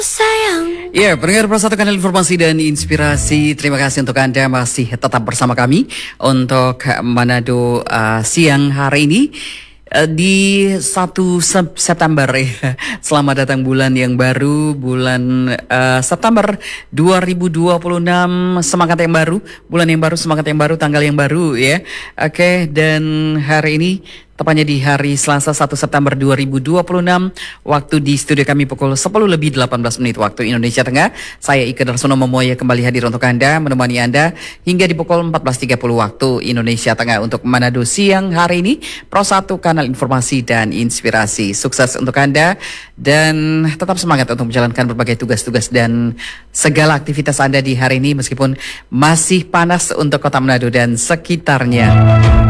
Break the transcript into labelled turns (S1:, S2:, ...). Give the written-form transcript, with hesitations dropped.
S1: Sayang.
S2: Ya, pendengar Persatu Kanal Informasi dan Inspirasi, terima kasih untuk Anda masih tetap bersama kami untuk Manado siang hari ini di 1 September ya. Selamat datang bulan yang baru, bulan September 2026. Semangat yang baru, bulan yang baru, semangat yang baru, tanggal yang baru ya. Oke, dan hari ini tepatnya di hari Selasa 1 September 2026, waktu di studio kami pukul 10:18 waktu Indonesia Tengah. Saya Ika Darsono Momoya kembali hadir untuk Anda, menemani Anda hingga di pukul 14.30 waktu Indonesia Tengah untuk Manado siang hari ini. Persatu Kanal Informasi dan Inspirasi. Sukses untuk Anda dan tetap semangat untuk menjalankan berbagai tugas-tugas dan segala aktivitas Anda di hari ini meskipun masih panas untuk Kota Manado dan sekitarnya.